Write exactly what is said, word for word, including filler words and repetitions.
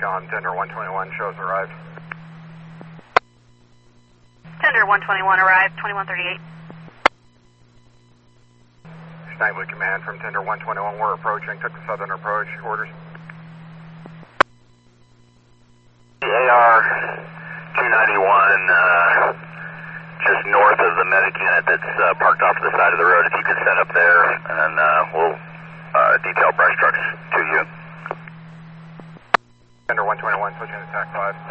on Tender one twenty-one, shows arrived. Tender one twenty-one arrived, twenty-one thirty-eight. Snively Command from Tender one twenty-one, we're approaching, took the southern approach, orders. A R two ninety-one, uh, just north of the medic unit that's uh, parked off to the side of the road, if you could set up there, and then uh, we'll uh, detail brush trucks to you. Tender one twenty-one, switching to TAC five.